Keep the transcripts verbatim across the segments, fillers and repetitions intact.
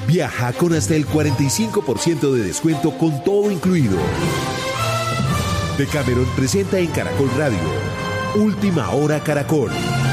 Viaja con hasta el cuarenta y cinco por ciento de descuento con todo incluido. Decameron presenta en Caracol Radio Última Hora Caracol.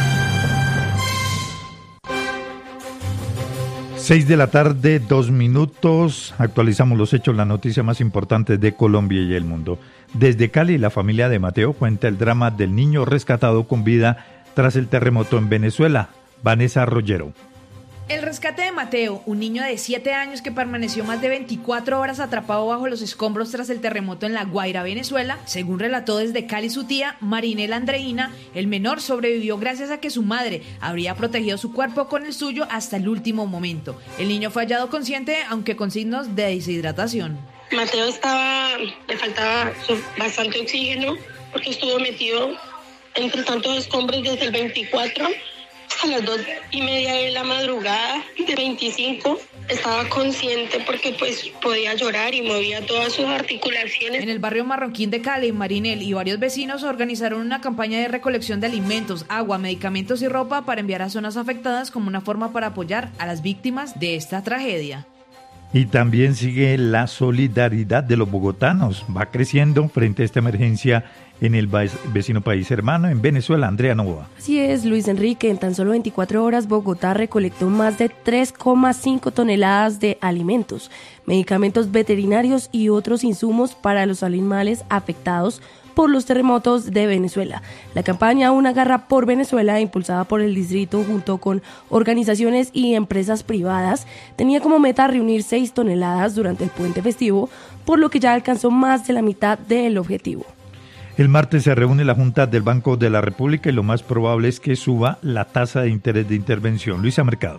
Seis de la tarde, dos minutos. Actualizamos los hechos, las noticias más importantes de Colombia y el mundo. Desde Cali, la familia de Mateo cuenta el drama del niño rescatado con vida tras el terremoto en Venezuela. Vanessa Rollero. El rescate de Mateo, un niño de siete años que permaneció más de veinticuatro horas atrapado bajo los escombros tras el terremoto en La Guaira, Venezuela, según relató desde Cali su tía, Marinela Andreina, el menor sobrevivió gracias a que su madre habría protegido su cuerpo con el suyo hasta el último momento. El niño fue hallado consciente, aunque con signos de deshidratación. Mateo estaba, le faltaba bastante oxígeno porque estuvo metido entre tantos escombros desde el veinticuatro a las dos y media de la madrugada de veinticinco. Estaba consciente porque pues podía llorar y movía todas sus articulaciones. En el barrio Marroquín de Cali, Marinel y varios vecinos organizaron una campaña de recolección de alimentos, agua, medicamentos y ropa para enviar a zonas afectadas como una forma para apoyar a las víctimas de esta tragedia. Y también sigue la solidaridad de los bogotanos. Va creciendo frente a esta emergencia en el vecino país hermano, en Venezuela. Andrea Nova. Así es, Luis Enrique. En tan solo veinticuatro horas, Bogotá recolectó más de tres coma cinco toneladas de alimentos, medicamentos veterinarios y otros insumos para los animales afectados por los terremotos de Venezuela. La campaña Una Garra por Venezuela, impulsada por el distrito junto con organizaciones y empresas privadas, tenía como meta reunir seis toneladas durante el puente festivo, por lo que ya alcanzó más de la mitad del objetivo. El martes se reúne la Junta del Banco de la República y lo más probable es que suba la tasa de interés de intervención. Luisa Mercado.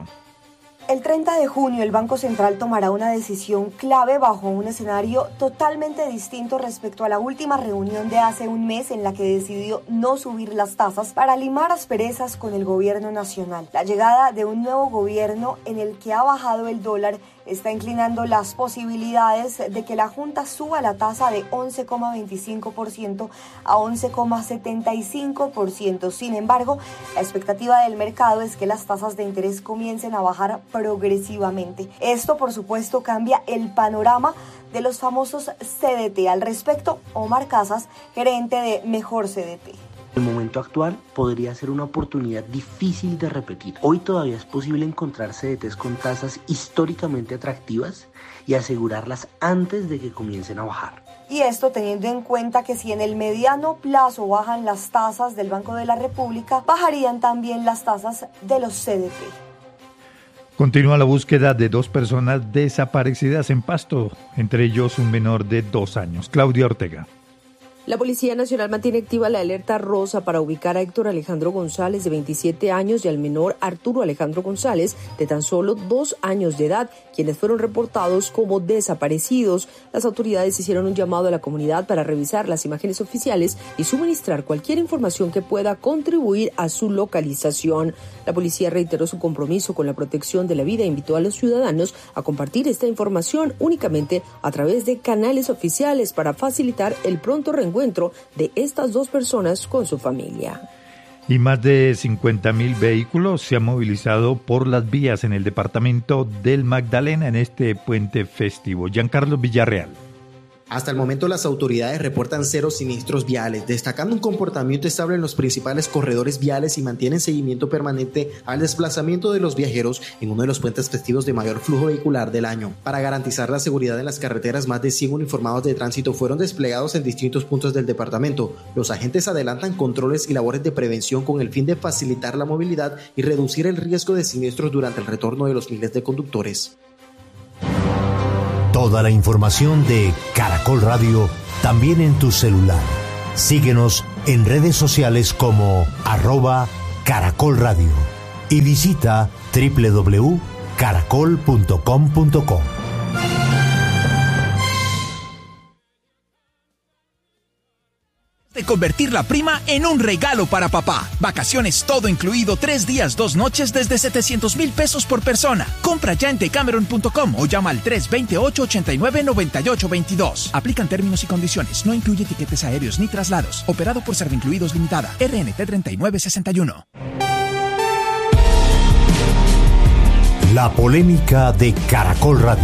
El treinta de junio el Banco Central tomará una decisión clave bajo un escenario totalmente distinto respecto a la última reunión de hace un mes en la que decidió no subir las tasas para limar asperezas con el gobierno nacional. La llegada de un nuevo gobierno en el que ha bajado el dólar está inclinando las posibilidades de que la Junta suba la tasa de once coma veinticinco por ciento a once coma setenta y cinco por ciento. Sin embargo, la expectativa del mercado es que las tasas de interés comiencen a bajar progresivamente. Esto, por supuesto, cambia el panorama de los famosos C D T. Al respecto, Omar Casas, gerente de Mejor C D T. El momento actual podría ser una oportunidad difícil de repetir. Hoy todavía es posible encontrar C D Ts con tasas históricamente atractivas y asegurarlas antes de que comiencen a bajar. Y esto teniendo en cuenta que si en el mediano plazo bajan las tasas del Banco de la República, bajarían también las tasas de los C D T. Continúa la búsqueda de dos personas desaparecidas en Pasto, entre ellos un menor de dos años. Claudia Ortega. La Policía Nacional mantiene activa la alerta rosa para ubicar a Héctor Alejandro González, de veintisiete años, y al menor Arturo Alejandro González, de tan solo dos años de edad, quienes fueron reportados como desaparecidos. Las autoridades hicieron un llamado a la comunidad para revisar las imágenes oficiales y suministrar cualquier información que pueda contribuir a su localización. La policía reiteró su compromiso con la protección de la vida e invitó a los ciudadanos a compartir esta información únicamente a través de canales oficiales para facilitar el pronto reencuentro de estas dos personas con su familia. Y más de cincuenta mil vehículos se han movilizado por las vías en el departamento del Magdalena en este puente festivo. Giancarlo Villarreal. Hasta el momento las autoridades reportan cero siniestros viales, destacando un comportamiento estable en los principales corredores viales y mantienen seguimiento permanente al desplazamiento de los viajeros en uno de los puentes festivos de mayor flujo vehicular del año. Para garantizar la seguridad en las carreteras, más de cien uniformados de tránsito fueron desplegados en distintos puntos del departamento. Los agentes adelantan controles y labores de prevención con el fin de facilitar la movilidad y reducir el riesgo de siniestros durante el retorno de los miles de conductores. Toda la información de Caracol Radio también en tu celular. Síguenos en redes sociales como arroba Caracol Radio y visita doble u doble u doble u punto caracol punto com punto co. De convertir la prima en un regalo para papá. Vacaciones todo incluido, tres días, dos noches desde setecientos mil pesos por persona. Compra ya en decameron punto com o llama al tres dos ocho, ocho nueve, nueve ocho dos dos. Aplican términos y condiciones. No incluye tiquetes aéreos ni traslados. Operado por Servincluidos Limitada. R N T treinta y nueve sesenta y uno. La polémica de Caracol Radio.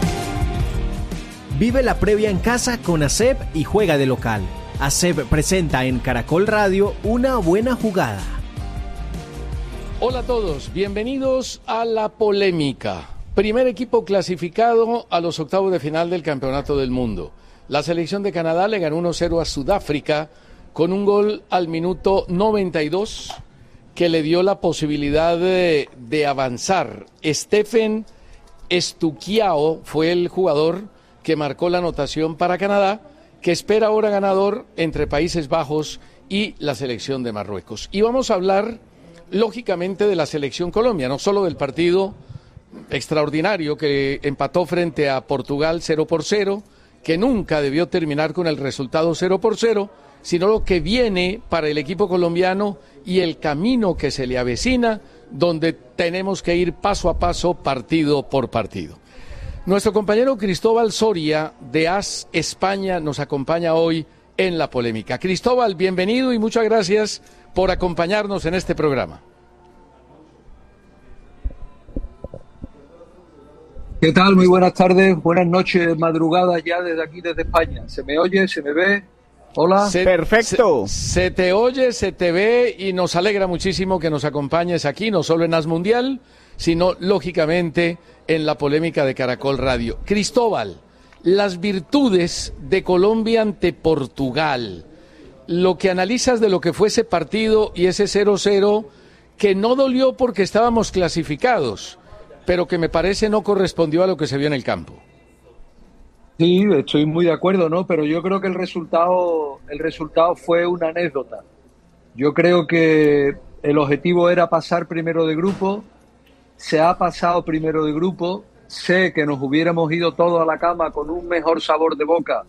Vive la previa en casa con A S E B y juega de local. A S E B presenta en Caracol Radio Una Buena Jugada. Hola a todos, bienvenidos a La Polémica. Primer equipo clasificado a los octavos de final del Campeonato del Mundo. La selección de Canadá le ganó uno cero a Sudáfrica con un gol al minuto noventa y dos que le dio la posibilidad de, de avanzar. Stephen Estuquiao fue el jugador que marcó la anotación para Canadá, que espera ahora ganador entre Países Bajos y la selección de Marruecos. Y vamos a hablar, lógicamente, de la selección Colombia, no solo del partido extraordinario que empató frente a Portugal cero por cero, que nunca debió terminar con el resultado cero por cero, sino lo que viene para el equipo colombiano y el camino que se le avecina, donde tenemos que ir paso a paso, partido por partido. Nuestro compañero Cristóbal Soria, de A S España, nos acompaña hoy en La Polémica. Cristóbal, bienvenido y muchas gracias por acompañarnos en este programa. ¿Qué tal? Muy buenas tardes, buenas noches, madrugadas ya desde aquí, desde España. ¿Se me oye? ¿Se me ve? Hola. Se, Perfecto. Se, se te oye, se te ve y nos alegra muchísimo que nos acompañes aquí, no solo en A S Mundial, sino lógicamente en La Polémica de Caracol Radio. Cristóbal, las virtudes de Colombia ante Portugal, lo que analizas de lo que fue ese partido y ese cero cero, que no dolió porque estábamos clasificados, pero que me parece no correspondió a lo que se vio en el campo. Sí, estoy muy de acuerdo, ¿no? Pero yo creo que el resultado, el resultado fue una anécdota. Yo creo que el objetivo era pasar primero de grupo, se ha pasado primero de grupo, sé que nos hubiéramos ido todos a la cama con un mejor sabor de boca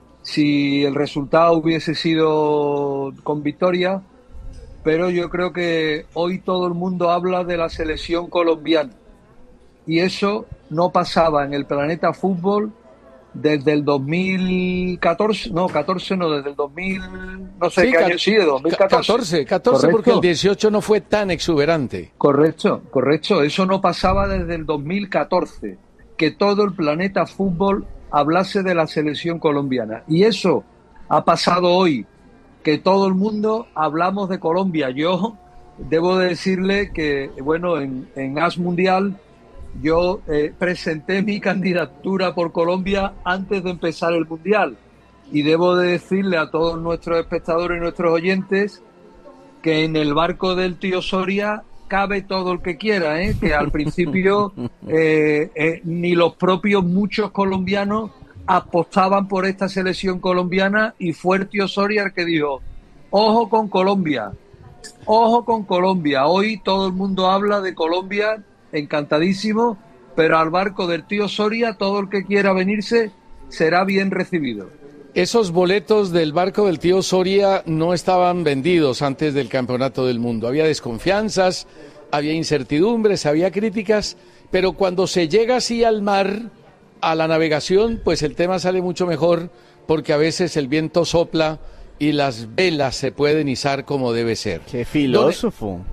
si el resultado hubiese sido con victoria, pero yo creo que hoy todo el mundo habla de la selección colombiana y eso no pasaba en el planeta fútbol desde el dos mil catorce, no, catorce no, desde el dos mil, no sé sí, qué año, sí, de dos mil catorce. catorce, catorce porque el dieciocho no fue tan exuberante. Correcto, correcto, eso no pasaba desde el dos mil catorce, que todo el planeta fútbol hablase de la selección colombiana. Y eso ha pasado hoy, que todo el mundo hablamos de Colombia. Yo debo decirle que, bueno, en, en A S Mundial yo eh, presenté mi candidatura por Colombia antes de empezar el Mundial y debo de decirle a todos nuestros espectadores y nuestros oyentes que en el barco del tío Soria cabe todo el que quiera, ¿eh? Que al principio eh, eh, ni los propios muchos colombianos apostaban por esta selección colombiana y fue el tío Soria el que dijo, ojo con Colombia, ojo con Colombia. Hoy todo el mundo habla de Colombia, encantadísimo, pero al barco del tío Soria todo el que quiera venirse será bien recibido. Esos boletos del barco del tío Soria no estaban vendidos antes del Campeonato del Mundo. Había desconfianzas, había incertidumbres, había críticas, pero cuando se llega así al mar, a la navegación, pues el tema sale mucho mejor porque a veces el viento sopla y las velas se pueden izar como debe ser. ¡Qué filósofo!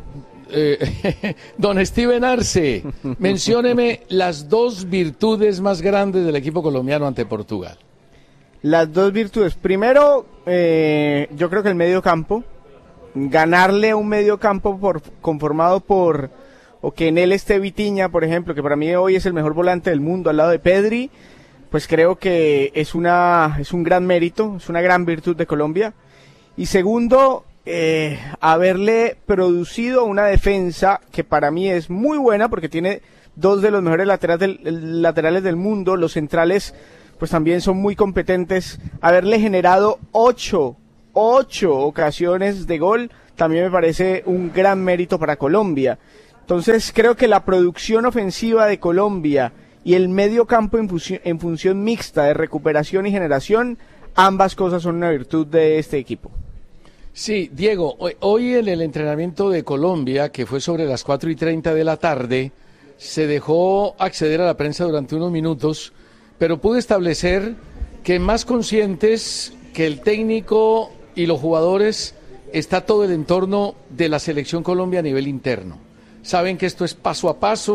Eh, don Steven Arce, mencióneme las dos virtudes más grandes del equipo colombiano ante Portugal. Las dos virtudes. Primero, eh, yo creo que el medio campo. Ganarle a un medio campo por, conformado por, o que en él esté Vitinha, por ejemplo, que para mí hoy es el mejor volante del mundo al lado de Pedri, pues creo que es una es un gran mérito, es una gran virtud de Colombia. Y segundo, Eh, haberle producido una defensa que para mí es muy buena porque tiene dos de los mejores laterales del, laterales del mundo, los centrales pues también son muy competentes, haberle generado ocho, ocho ocasiones de gol también me parece un gran mérito para Colombia. Entonces creo que la producción ofensiva de Colombia y el medio campo en, función, en función mixta de recuperación y generación, ambas cosas son una virtud de este equipo. Sí, Diego, hoy en el entrenamiento de Colombia, que fue sobre las cuatro y treinta de la tarde, se dejó acceder a la prensa durante unos minutos, pero pude establecer que más conscientes que el técnico y los jugadores está todo el entorno de la selección Colombia a nivel interno. Saben que esto es paso a paso,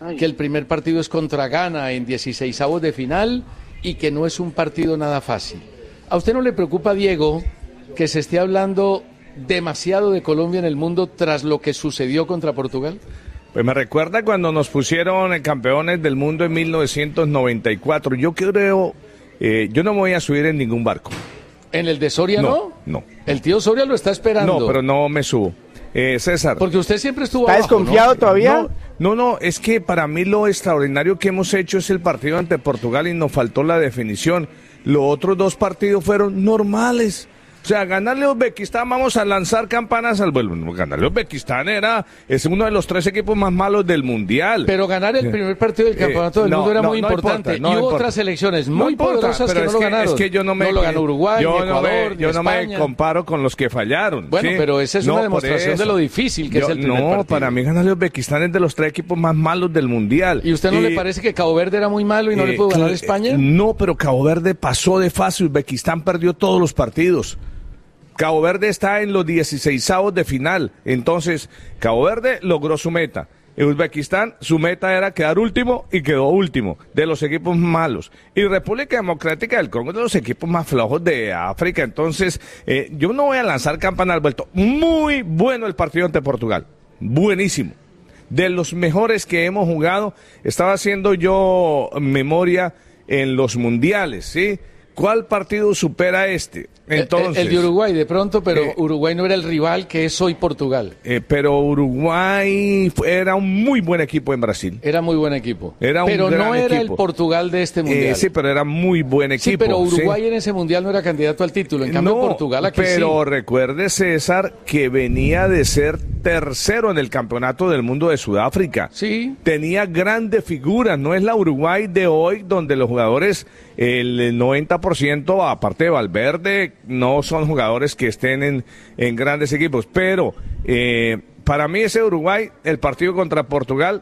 Ay. que el primer partido es contra Ghana en dieciseisavos de final y que no es un partido nada fácil. ¿A usted no le preocupa, Diego, que se esté hablando demasiado de Colombia en el mundo tras lo que sucedió contra Portugal? Pues me recuerda cuando nos pusieron campeones del mundo en mil novecientos noventa y cuatro. Yo creo, eh, yo no me voy a subir en ningún barco. ¿En el de Soria no? No, no. El tío Soria lo está esperando. No, pero no me subo. Eh, César. Porque usted siempre estuvo ¿Está abajo, desconfiado ¿no? todavía? No, no, no, es que para mí lo extraordinario que hemos hecho es el partido ante Portugal y nos faltó la definición. Los otros dos partidos fueron normales. O sea, ganarle a Uzbekistán, vamos a lanzar campanas al vuelo. Ganarle a Uzbekistán era, es uno de los tres equipos más malos del Mundial. Pero ganar el primer partido del Campeonato eh, del no, Mundo era no, muy no importante. Importa, no y hubo importa. otras selecciones muy no poderosas importa, que no lo que, ganaron. Es que yo no me... No lo ganó Uruguay, yo ni Ecuador, no me, ni Yo España. no me comparo con los que fallaron. Bueno, ¿sí? pero esa es no, una demostración de lo difícil que yo, es el primer no, partido. No, para mí ganarle a Uzbekistán es de los tres equipos más malos del Mundial. ¿Y usted no y, le parece que Cabo Verde era muy malo y no eh, le pudo ganar a España? No, pero Cabo Verde pasó de fase. Uzbekistán perdió todos los partidos. Cabo Verde está en los dieciseisavos de final, entonces Cabo Verde logró su meta. En Uzbekistán su meta era quedar último y quedó último, de los equipos malos. Y República Democrática del Congo es de los equipos más flojos de África, entonces eh, yo no voy a lanzar campana al vuelto. Muy bueno el partido ante Portugal, buenísimo. De los mejores que hemos jugado, estaba haciendo yo memoria en los mundiales, ¿sí? ¿Cuál partido supera este? Entonces, el, el de Uruguay, de pronto, pero eh, Uruguay no era el rival que es hoy Portugal. Eh, pero Uruguay era un muy buen equipo en Brasil. Era muy buen equipo. Era un pero gran no era equipo. El Portugal de este mundial. Eh, sí, pero era muy buen equipo. Sí, pero Uruguay ¿sí? en ese mundial no era candidato al título. En cambio, no, Portugal aquí pero sí. recuerde, César, que venía de ser tercero en el Campeonato del Mundo de Sudáfrica. Sí. Tenía grandes figuras. No es la Uruguay de hoy, donde los jugadores, el noventa por ciento, aparte de Valverde, no son jugadores que estén en, en grandes equipos. Pero eh, para mí ese Uruguay, el partido contra Portugal,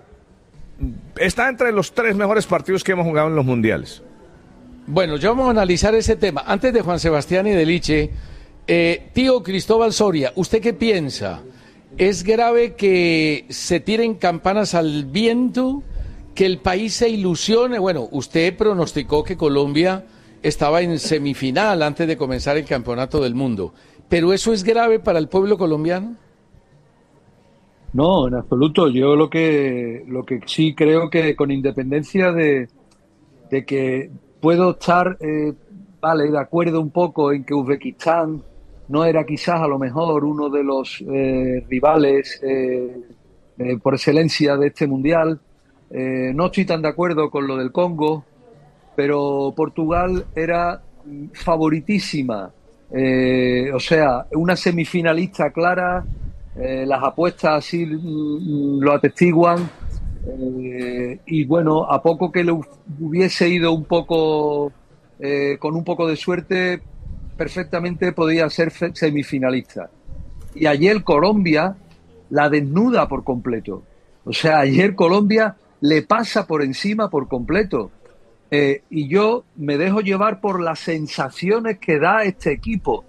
está entre los tres mejores partidos que hemos jugado en los mundiales. Bueno, ya vamos a analizar ese tema. Antes de Juan Sebastián y de Liche, eh, tío Cristóbal Soria, ¿usted qué piensa? ¿Es grave que se tiren campanas al viento, que el país se ilusione? Bueno, usted pronosticó que Colombia estaba en semifinal antes de comenzar el Campeonato del Mundo, ¿pero eso es grave para el pueblo colombiano? No, en absoluto. Yo lo que lo que sí creo que, con independencia de, de que puedo estar eh, vale, de acuerdo un poco en que Uzbekistán no era quizás a lo mejor uno de los eh, rivales eh, eh, por excelencia de este mundial. Eh, no estoy tan de acuerdo con lo del Congo, pero Portugal era favoritísima. Eh, o sea, una semifinalista clara, eh, las apuestas así mm, lo atestiguan. Eh, y bueno, a poco que le hubiese ido un poco eh, con un poco de suerte, perfectamente podía ser semifinalista. Y ayer Colombia la desnuda por completo. O sea, ayer Colombia le pasa por encima por completo. Eh, y yo me dejo llevar por las sensaciones que da este equipo.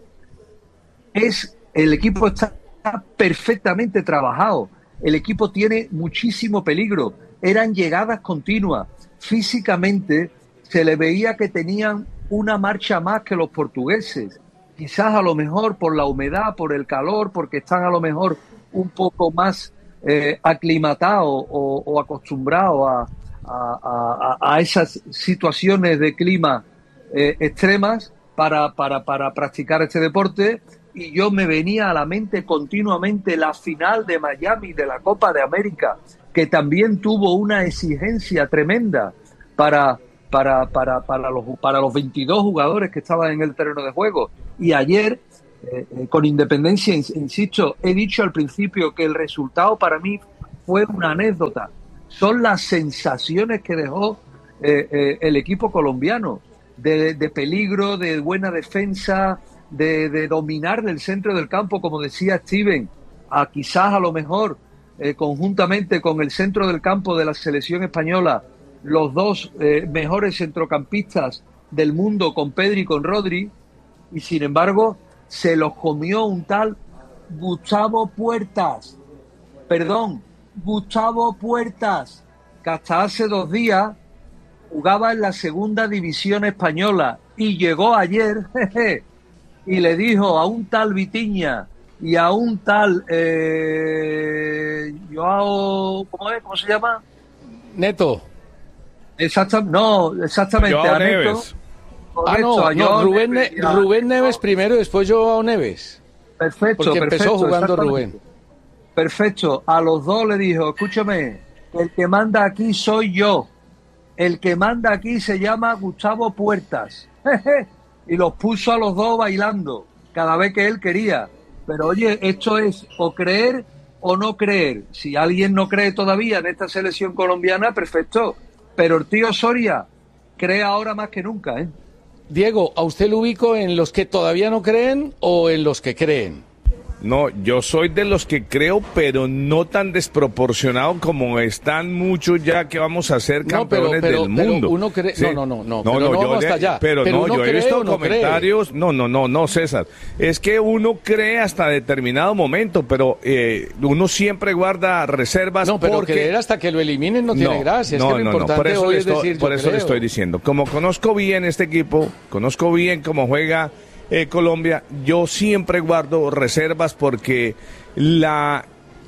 Es, el equipo está perfectamente trabajado. El equipo tiene muchísimo peligro. Eran llegadas continuas. Físicamente se le veía que tenían una marcha más que los portugueses. Quizás a lo mejor por la humedad, por el calor, porque están a lo mejor un poco más eh, aclimatados o, o acostumbrados a, a, a, a esas situaciones de clima eh, extremas para, para, para practicar este deporte. Y yo me venía a la mente continuamente la final de Miami de la Copa de América, que también tuvo una exigencia tremenda para, para, para, para, los, para los veintidós jugadores que estaban en el terreno de juego. Y ayer, eh, eh, con independencia, insisto, he dicho al principio que el resultado para mí fue una anécdota. Son las sensaciones que dejó eh, eh, el equipo colombiano, de, de peligro, de buena defensa, De, de dominar del centro del campo, como decía Steven, a quizás a lo mejor eh, conjuntamente con el centro del campo de la selección española, los dos eh, mejores centrocampistas del mundo, con Pedri y con Rodri, y sin embargo se los comió un tal Gustavo Puertas, perdón, Gustavo Puertas, que hasta hace dos días jugaba en la segunda división española y llegó ayer jeje, y le dijo a un tal Vitiña y a un tal eh, Joao, ¿cómo es? ¿Cómo se llama? Neto. Exactamente, no, exactamente. Joao a Neto. Neves. Correcto, Ah, no, a no Joao Rubén, Neves, Ne- Rubén Neves primero y después Joao Neves. Perfecto, Porque perfecto, empezó jugando exactamente. Rubén. Perfecto, a los dos le dijo, escúchame, el que manda aquí soy yo, el que manda aquí se llama Gustavo Puertas, y los puso a los dos bailando, cada vez que él quería. Pero oye, esto es o creer o no creer. Si alguien no cree todavía en esta selección colombiana, perfecto, pero el tío Soria cree ahora más que nunca, ¿eh? Diego, ¿a usted lo ubico en los que todavía no creen o en los que creen? No, yo soy de los que creo, pero no tan desproporcionado como están muchos ya que vamos a ser No, pero- campeones pero- del pero mundo. uno cree- Sí. no, no, no, no, pero no vamos de- hasta allá. Pero, Pero no, uno yo he cree visto o no cree. comentarios, no, no, no, no, César. Es que uno cree hasta determinado momento, pero eh, uno siempre guarda reservas. No, pero porque... creer hasta que lo eliminen no tiene gracia. Es no, que lo no, no, importante por eso, hoy le es estoy, decir, por yo eso le creo. estoy diciendo. Como conozco bien este equipo, conozco bien cómo juega eh, Colombia, yo siempre guardo reservas porque la,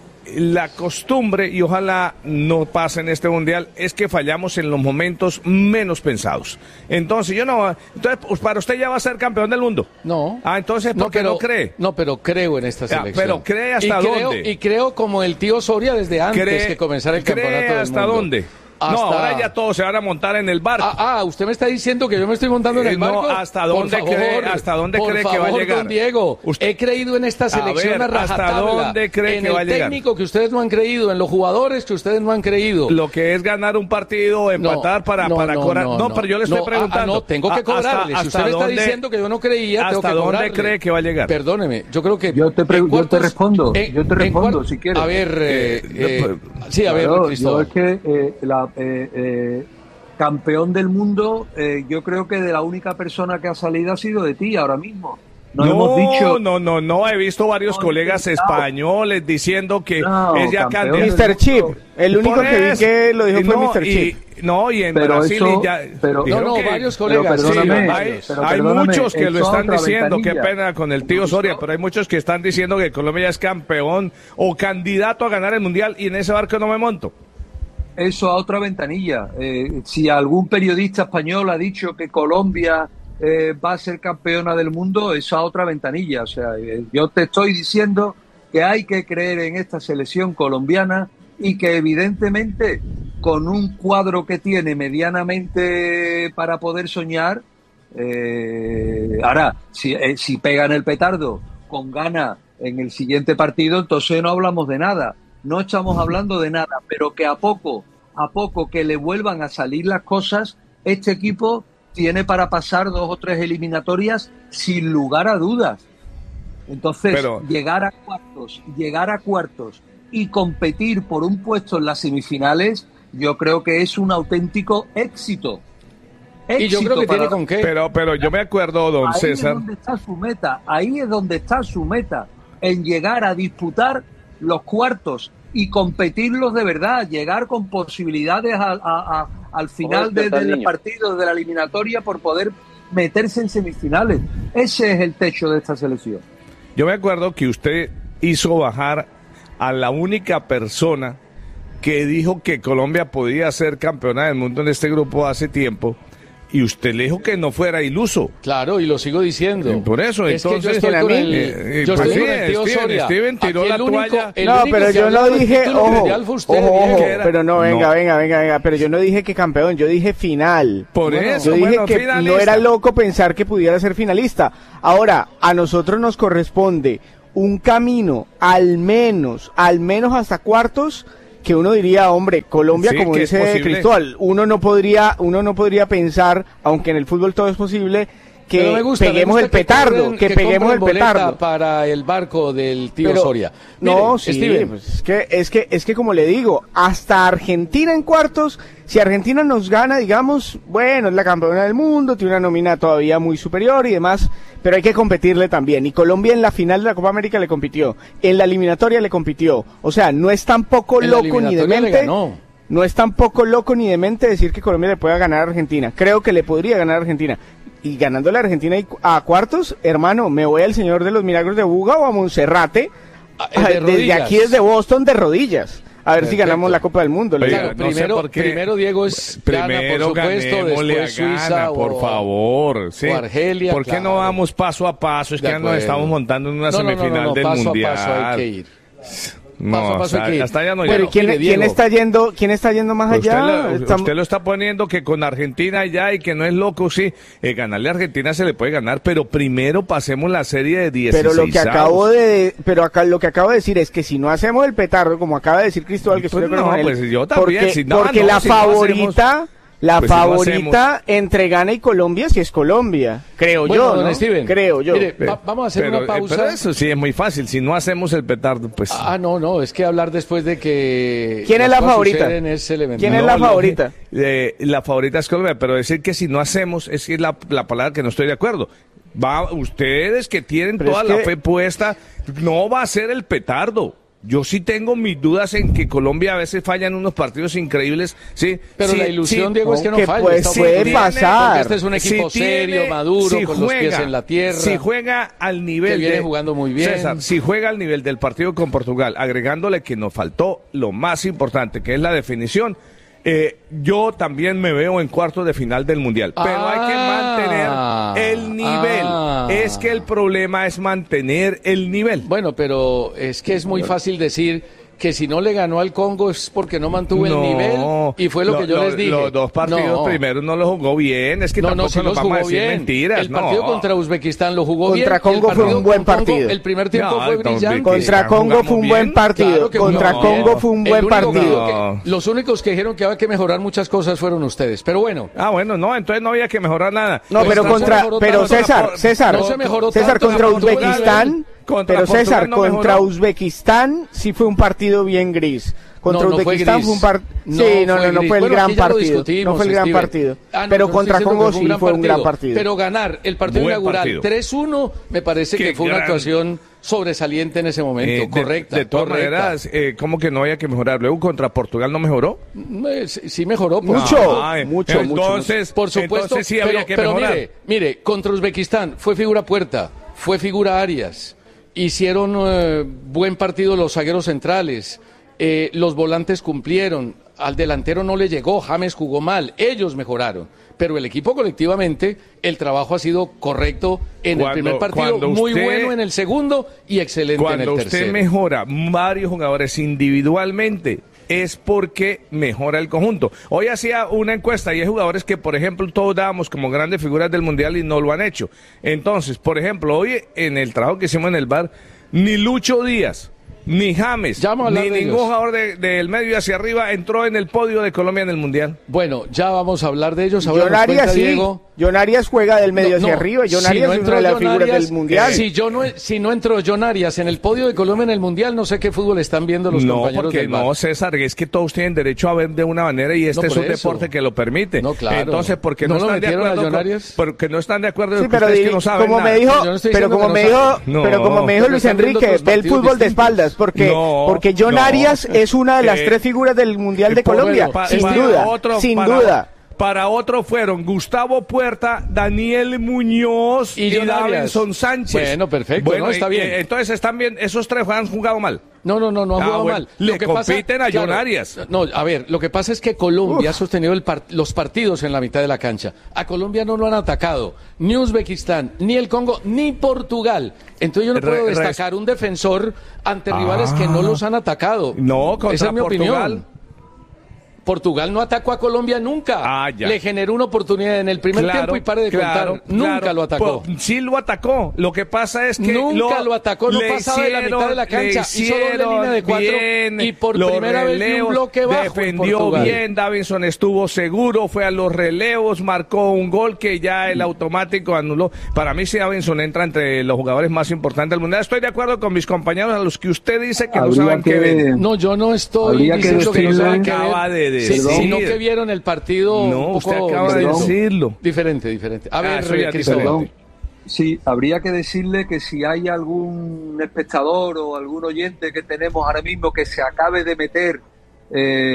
la costumbre, y ojalá no pase en este mundial, es que fallamos en los momentos menos pensados. Entonces, yo no. Entonces, pues, para usted ya va a ser campeón del mundo. No. Ah, entonces, ¿por No, qué pero, no cree? No, pero creo en esta Ya, selección. pero ¿cree hasta y creo, dónde? Y creo como el tío Soria desde antes ¿Cree- que comenzara el cree campeonato del hasta mundo. dónde? No, Hasta- ahora ya todos se van a montar en el barco. Ah, ah, usted me está diciendo que yo me estoy montando en Eh, el no, barco. ¿hasta Por dónde favor, cree- hasta dónde por cree que va a favor, llegar? don Diego, Usted- he creído en esta A selección ver, a ¿hasta rajatabla. dónde cree en que el va a llegar? técnico que ustedes no han creído, en los jugadores que ustedes no han creído. Lo que es ganar un partido o empatar para, no, para no, cobrar. no, No, no. pero yo le estoy No, ah, preguntando. ah, no, tengo que ¿Hasta- cobrarle. Si hasta usted me está dónde- diciendo que yo no creía, tengo ¿hasta que dónde cobrarle. cree que va a llegar? Perdóneme, yo creo que... Yo te, pre- en yo te cuartos- respondo, en- yo te en respondo cuar- si quieres. A ver, eh, eh, sí, a ver, Claro, yo Cristóbal. es que eh, la, eh, eh, campeón del mundo, eh, yo creo que de la única persona que ha salido ha sido de ti ahora mismo. Nos no, hemos dicho, no, no, no, he visto varios No, colegas no. españoles diciendo que No, es ya campeón. candidato. mister Chip, el único Por que vi eso. que lo dijo Y fue no, mister y- Chip. No, y en Pero Brasil eso- ya pero- dijeron No, no, que- varios colegas, pero sí, perdóname, hay, varios. pero hay perdóname, muchos que lo eso están otra diciendo, qué ventanilla. pena con el tío Soria, pero hay muchos que están diciendo que Colombia es campeón o candidato a ganar el mundial y en ese barco no me monto. eso a otra ventanilla. Eh, si algún periodista español ha dicho que Colombia eh, va a ser campeona del mundo, eso a otra ventanilla. O sea, eh, yo te estoy diciendo que hay que creer en esta selección colombiana y que evidentemente con un cuadro que tiene medianamente para poder soñar, eh, ahora, si, eh, si pegan el petardo con gana en el siguiente partido, entonces no hablamos de nada. No estamos hablando de nada, pero que a poco, a poco que le vuelvan a salir las cosas, este equipo tiene para pasar dos o tres eliminatorias sin lugar a dudas. Entonces, Pero- llegar a cuartos, llegar a cuartos y competir por un puesto en las semifinales, yo creo que es un auténtico éxito. Y yo creo que para- tiene con qué. Pero, pero yo me acuerdo, don Ahí César. es donde está su meta, ahí es donde está su meta, en llegar a disputar los cuartos y competirlos de verdad, llegar con posibilidades a- a- a- al final Joder, de- tal del niño. partido, de la eliminatoria, por poder meterse en semifinales. Ese es el techo de esta selección. Yo me acuerdo que usted hizo bajar a la única persona que dijo que Colombia podía ser campeona del mundo en este grupo hace tiempo, y usted le dijo que no fuera iluso. Claro, y lo sigo diciendo. Por eso, es entonces, que yo estoy a con mí, el, eh, yo pues estoy sí, con el tío Steven, Soria. Steven tiró Aquí la el único- toalla. el No, único pero que yo hablaba no del dije, título ojo, mundial fue usted, ojo, ojo, Diego. pero no, venga, No. venga, venga, venga, pero yo no dije que campeón, yo dije final. Por Bueno, eso, yo dije bueno, que finalista. no era loco pensar que pudiera ser finalista. Ahora, a nosotros nos corresponde un camino, al menos, al menos hasta cuartos, que uno diría, hombre, Colombia, Sí, como que es dice posible. Cristóbal, uno no podría, uno no podría pensar, aunque en el fútbol todo es posible, que Pero me gusta, me peguemos gusta el petardo, compren- que, peguemos compren el boleta petardo. para el barco del tío Pero- Soria. No, Mire, sí, Steven, pues es que, es que, es que como le digo, hasta Argentina en cuartos, si Argentina nos gana, digamos, bueno, es la campeona del mundo, tiene una nómina todavía muy superior y demás, pero hay que competirle también. Y Colombia en la final de la Copa América le compitió, en la eliminatoria le compitió, o sea, no es tampoco En la loco ni eliminatoria le demente. ganó. no es tampoco loco ni demente decir que Colombia le pueda ganar a Argentina. Creo que le podría ganar a Argentina. Y ganándole a Argentina a cuartos, hermano, me voy al Señor de los Milagros de Buga o a Monserrate, de desde aquí, desde Boston, de rodillas. A ver Perfecto. si ganamos la Copa del Mundo. Oiga, claro, no primero, sé primero, Diego, es primero gana, por supuesto, después Suiza por o, favor. Sí. o Argelia. ¿Por qué claro. no vamos paso a paso? Es de que ya nos estamos montando en una no, semifinal no, no, no, del paso Mundial. A paso hay que ir. No, paso a paso hasta, hay que ir. hasta allá no Pero ¿quién, Mire, ¿quién está yendo, quién está yendo más usted allá? Lo, Estamos... usted lo está poniendo que con Argentina ya y que no es loco, sí. Eh, ganarle a Argentina se le puede ganar, pero primero pasemos la serie de dieciséis. Pero lo que acabo de, pero acá lo que acabo de decir es que si no hacemos el petardo, como acaba de decir Cristóbal, que pues estoy de no, acuerdo con él, pues yo también, porque, si no, porque no, la si no favorita. hacemos... La pues favorita si no entre Ghana y Colombia, si es Colombia, creo bueno, yo, don ¿no? Steven, creo yo. Mire, va, vamos a hacer pero, una pausa. Pero eso sí es muy fácil, si no hacemos el petardo, pues... Ah, no, no, es que hablar después de que... ¿Quién es la favorita? Es ¿Quién no, es la favorita? Lo, eh, la favorita es Colombia, pero decir que si no hacemos, es que la, la palabra que no estoy de acuerdo. Va, ustedes que tienen pero toda la que... fe puesta, no va a ser el petardo. Yo sí tengo mis dudas en que Colombia a veces falla en unos partidos increíbles, sí. Pero sí, la ilusión, sí, Diego, es que no que falla. Puede, sí, puede pasar. Este es un equipo si serio, tiene, maduro, si con juega, los pies en la tierra. Si juega al nivel que viene de, jugando muy bien. César, si juega al nivel del partido con Portugal, agregándole que nos faltó lo más importante, que es la definición. Eh, yo también me veo en cuartos de final del Mundial, pero ah, hay que mantener el nivel. Ah. Es que el problema es mantener el nivel. Bueno, pero es que es muy fácil decir que si no le ganó al Congo es porque no mantuvo no, el nivel y fue lo, lo que yo lo, les dije. Los dos partidos no. primeros no lo jugó bien, es que no, tampoco no, si nos los vamos jugó a decir bien. mentiras. El partido no. contra Uzbekistán lo jugó contra bien. Contra Congo fue un buen partido. Congo, el primer tiempo no, fue brillante. Contra Congo fue un buen partido. Claro contra no, Congo bien. fue un buen partido. No. Que, los únicos que dijeron que había que mejorar muchas cosas fueron ustedes, pero bueno. Ah, bueno, no, entonces no había que mejorar nada. No, pues pero contra, pero César, César, no se mejoró César tanto, contra Uzbekistán, contra pero Portugal César no contra mejoró. Uzbekistán sí fue un partido bien gris. Contra no, no Uzbekistán fue, fue un partido. No sí, no, no, no fue el bueno, gran partido. No fue el gran Steven. partido. Ah, no, pero no contra Congo fue sí fue un gran partido. Pero ganar el partido Buen inaugural partido. tres uno me parece Qué que fue gran... una actuación sobresaliente en ese momento, eh, correcta. De, de todas correcta. maneras, eh, ¿cómo que no había que mejorar? Luego contra Portugal no mejoró. Eh, sí, sí mejoró. Por mucho, ah, mucho, entonces, mucho. Por supuesto, entonces sí había pero, que pero mejorar. mire, mire, contra Uzbekistán fue figura Puerta, fue figura Arias, hicieron eh, buen partido los zagueros centrales, eh, los volantes cumplieron, al delantero no le llegó, James jugó mal, ellos mejoraron, pero el equipo colectivamente, el trabajo ha sido correcto en Cuando- el primer partido, cuando muy usted- bueno en el segundo y excelente en Cuando el usted tercero. mejora varios jugadores individualmente, es porque mejora el conjunto. Hoy hacía una encuesta y hay jugadores que, por ejemplo, todos dábamos como grandes figuras del Mundial y no lo han hecho. Entonces, por ejemplo, hoy en el trabajo que hicimos en el bar, ni Lucho Díaz, ni James, Ya vamos a hablar ni de ningún ellos. jugador de- del medio hacia arriba entró en el podio de Colombia en el Mundial. Bueno, ya vamos a hablar de ellos. Ahora John nos Arias cuenta sí. Diego. John Arias juega del medio No, hacia no, arriba. John si Arias no es entró una de las John figuras Arias, del mundial. Si, yo no, si no entró John Arias en el podio de Colombia en el mundial, no sé qué fútbol están viendo los no, compañeros porque del bar. no, César, es que todos tienen derecho a ver de una manera y este No, es por un eso. deporte que lo permite. No, claro. Entonces, porque no, ¿No lo están de metieron a acuerdo John con- Arias? porque no están de acuerdo Sí, con pero ustedes di- que no saben como nada. me dijo, Yo no estoy pero diciendo como que me no dijo, saben. No, pero como me dijo pero Luis están viendo Enrique, otros ve el partidos fútbol de distintos. espaldas, porque No, porque John no. Arias es una de las Eh, tres figuras del mundial de Por- Colombia, pa- sin para duda, otro- sin para- duda. Para otro fueron Gustavo Puerta, Daniel Muñoz Y y, John Arias. Davinson Sánchez. Bueno, perfecto, ¿no? Está y- bien. eh, entonces están bien, esos tres han jugado mal. No, no, no, no han Ah, jugado bueno, mal. le compiten a John Arias. No, a ver, lo que pasa es que Colombia ha sostenido el par- los partidos en la mitad de la cancha. A Colombia no lo han atacado ni Uzbekistán, ni el Congo, ni Portugal. Entonces yo no Re- puedo res- destacar un defensor ante rivales que no los han atacado. No, contra Esa es mi Portugal. opinión. Portugal no atacó a Colombia nunca. Ah, ya. Le generó una oportunidad en el primer Claro, tiempo y pare de claro, contar. Nunca claro. lo atacó. Pues, sí lo atacó. Lo que pasa es que Nunca lo atacó, no le pasaba de la mitad de la cancha, le hizo doble hicieron línea de cuatro bien y por los primera vez vi un relevos, bloque bajo en defendió Portugal. bien, Davinson estuvo seguro, fue a los relevos, marcó un gol que ya el automático anuló. Para mí sí, Davinson entra entre los jugadores más importantes del mundial. Estoy de acuerdo con mis compañeros a los que usted dice que no Habría saben que- qué ven. No, yo no estoy Habría que diciendo que, no decirle- saben qué Acaba ver, de sí, decir. sino que vieron el partido No, un usted poco acaba de distinto. decirlo. Diferente, diferente. A Ah, ver, eso ya Cristóbal. Perdón. Sí, habría que decirle que si hay algún espectador o algún oyente que tenemos ahora mismo que se acabe de meter eh,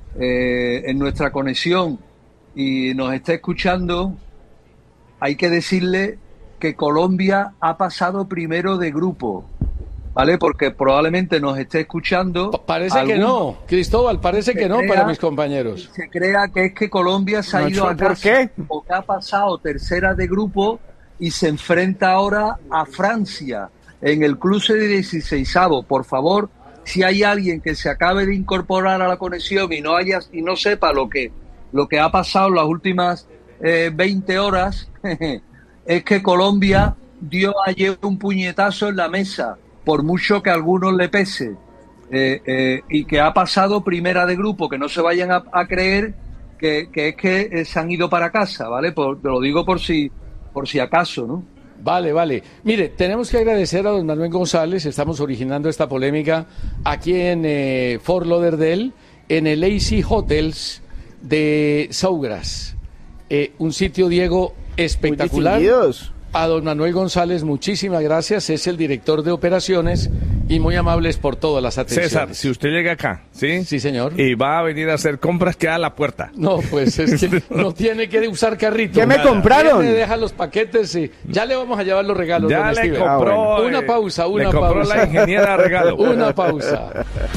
eh, en nuestra conexión y nos está escuchando, hay que decirle que Colombia ha pasado primero de grupo, ¿vale? Porque probablemente nos esté escuchando. Parece algún, que no, Cristóbal, parece que no crea, para mis compañeros. Se crea que es que Colombia se ha ido a casa. ¿Por qué? Porque ha pasado tercera de grupo y se enfrenta ahora a Francia en el cruce de dieciseisavo. Por favor, si hay alguien que se acabe de incorporar a la conexión y no haya y no sepa lo que lo que ha pasado en las últimas eh, veinte horas, es que Colombia dio ayer un puñetazo en la mesa, por mucho que a algunos le pese, eh, eh, y que ha pasado primera de grupo, que no se vayan a, a creer que, que es que eh, se han ido para casa, ¿vale? Por, te lo digo por si, por si acaso, ¿no? Vale, vale. Mire, tenemos que agradecer a don Manuel González, estamos originando esta polémica aquí en eh, Fort Lauderdale, en el A C Hotels de Sawgrass, eh, un sitio, Diego, espectacular. A don Manuel González, muchísimas gracias, es el director de operaciones y muy amables por todas las atenciones. César, si usted llega acá, ¿sí? Sí, señor. Y va a venir a hacer compras, queda a la puerta. No, pues es que no tiene que usar carrito. ¿Qué me Nada. compraron? Me deja los paquetes y ya le vamos a llevar los regalos. Ya don le Steven. compró. Ah, bueno. Una pausa, una le compró pausa. la ingeniera regalo. Una pausa.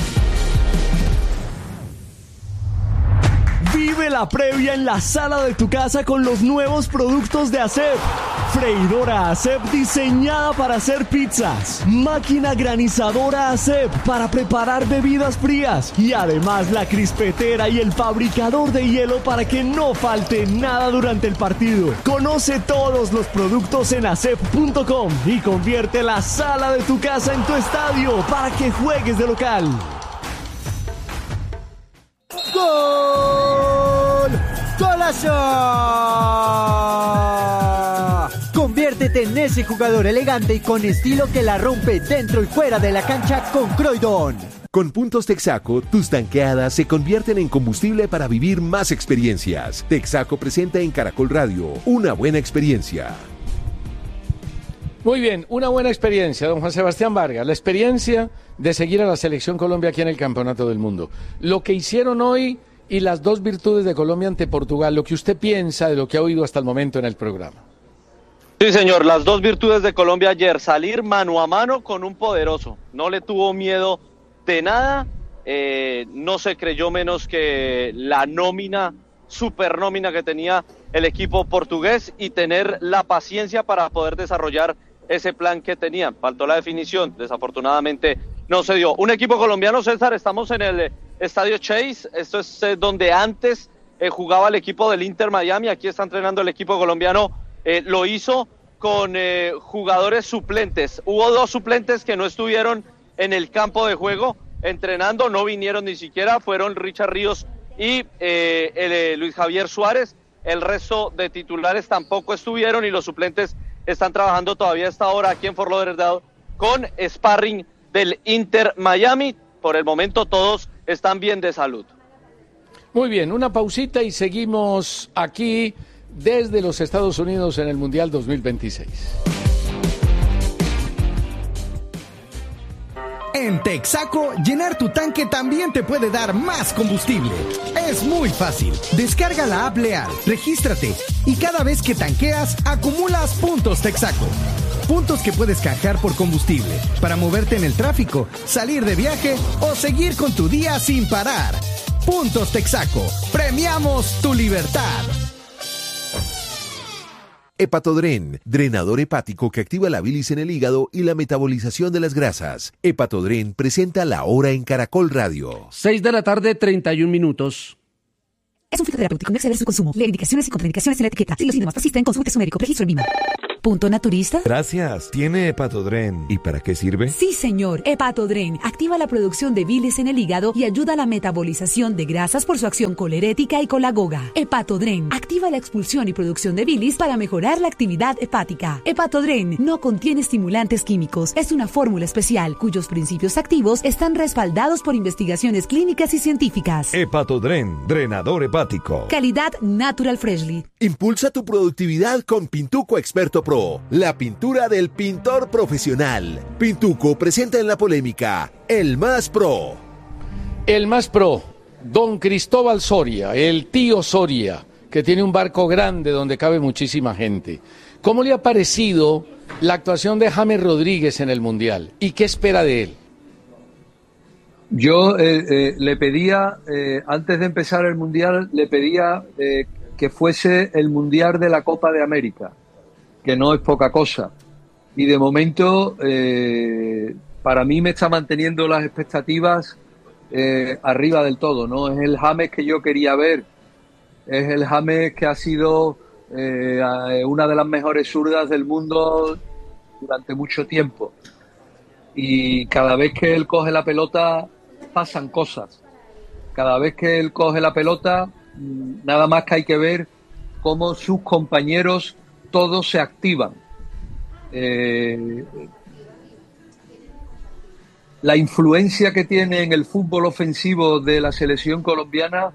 Vive la previa en la sala de tu casa con los nuevos productos de ASEP. Freidora ASEP diseñada para hacer pizzas. Máquina granizadora ASEP para preparar bebidas frías. Y además la crispetera y el fabricador de hielo para que no falte nada durante el partido. Conoce todos los productos en asep punto com y convierte la sala de tu casa en tu estadio para que juegues de local. ¡Gol! ¡Golazo! Conviértete en ese jugador elegante y con estilo que la rompe dentro y fuera de la cancha con Croydon. Con puntos Texaco, tus tanqueadas se convierten en combustible para vivir más experiencias. Texaco presenta en Caracol Radio una buena experiencia. Muy bien, una buena experiencia, don Juan Sebastián Vargas, la experiencia de seguir a la Selección Colombia aquí en el Campeonato del Mundo. Lo que hicieron hoy y las dos virtudes de Colombia ante Portugal, lo que usted piensa de lo que ha oído hasta el momento en el programa. Sí, señor, las dos virtudes de Colombia ayer, salir mano a mano con un poderoso, no le tuvo miedo de nada, eh, no se creyó menos que la nómina, super nómina que tenía el equipo portugués y tener la paciencia para poder desarrollar ese plan que tenían. Faltó la definición, desafortunadamente no se dio. Un equipo colombiano, César, estamos en el Estadio Chase, esto es eh, donde antes eh, jugaba el equipo del Inter Miami, aquí está entrenando el equipo colombiano, eh, lo hizo con eh, jugadores suplentes. Hubo dos suplentes que no estuvieron en el campo de juego entrenando, no vinieron ni siquiera, fueron Richard Ríos y eh, el, eh, Luis Javier Suárez. El resto de titulares tampoco estuvieron y los suplentes están trabajando todavía a esta hora aquí en Fort Lauderdale con sparring del Inter Miami. Por el momento todos están bien de salud. Muy bien, una pausita y seguimos aquí desde los Estados Unidos en el Mundial dos mil veintiséis. En Texaco, llenar tu tanque también te puede dar más combustible. Es muy fácil. Descarga la app Leal, regístrate y cada vez que tanqueas, acumulas puntos Texaco. Puntos que puedes canjear por combustible para moverte en el tráfico, salir de viaje o seguir con tu día sin parar. Puntos Texaco. Premiamos tu libertad. Hepatodren, drenador hepático que activa la bilis en el hígado y la metabolización de las grasas. Hepatodren presenta La Hora en Caracol Radio. seis de la tarde, treinta y un minutos. Es un fitoterapéutico, no exceder su consumo. Lee indicaciones y contraindicaciones en la etiqueta. Si los síntomas persisten, consulte a su médico. Registro en Vima. ¿Punto naturista? Gracias. ¿Tiene Hepatodren? ¿Y para qué sirve? Sí, señor. Hepatodren activa la producción de bilis en el hígado y ayuda a la metabolización de grasas por su acción colerética y colagoga. Hepatodren activa la expulsión y producción de bilis para mejorar la actividad hepática. Hepatodren no contiene estimulantes químicos. Es una fórmula especial cuyos principios activos están respaldados por investigaciones clínicas y científicas. Hepatodren, drenador hepático. Calidad Natural Freshly. Impulsa tu productividad con Pintuco Experto Pro. La pintura del pintor profesional. Pintuco presenta en la polémica El Más Pro. El Más Pro. Don Cristóbal Soria, el tío Soria, que tiene un barco grande donde cabe muchísima gente. ¿Cómo le ha parecido la actuación de James Rodríguez en el Mundial? ¿Y qué espera de él? Yo eh, eh, le pedía, eh, antes de empezar el Mundial, le pedía eh, que fuese el Mundial de la Copa de América, que no es poca cosa. Y de momento, eh, para mí me está manteniendo las expectativas eh, arriba del todo, ¿no? Es el James que yo quería ver, es el James que ha sido eh, una de las mejores zurdas del mundo durante mucho tiempo. Y cada vez que él coge la pelota pasan cosas. Cada vez que él coge la pelota, nada más que hay que ver cómo sus compañeros todos se activan. Eh, la influencia que tiene en el fútbol ofensivo de la selección colombiana